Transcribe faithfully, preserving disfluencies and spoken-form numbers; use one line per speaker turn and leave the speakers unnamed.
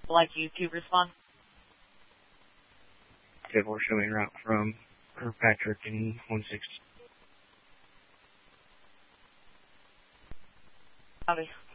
I'd like you to respond.
ten four, showing route from Kirkpatrick and one sixty.
Copy.